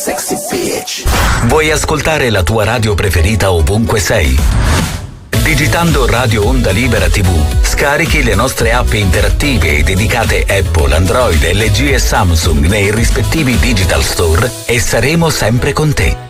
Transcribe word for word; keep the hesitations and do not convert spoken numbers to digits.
sexy bitch. Vuoi ascoltare la tua radio preferita ovunque sei? Digitando Radio Onda Libera tivù, scarichi le nostre app interattive dedicate Apple, Android, L G e Samsung nei rispettivi digital store e saremo sempre con te.